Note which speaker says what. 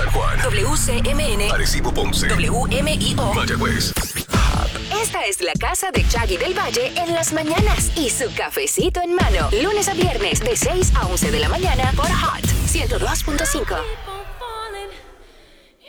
Speaker 1: San Juan,
Speaker 2: WCMN,
Speaker 1: Arecibo, Ponce,
Speaker 2: WMIO,
Speaker 1: Mayagüez.
Speaker 2: Esta es la casa de Chaggy del Valle en las mañanas y su cafecito en mano. Lunes a viernes de 6 a 11 de la mañana por Hot 102.5.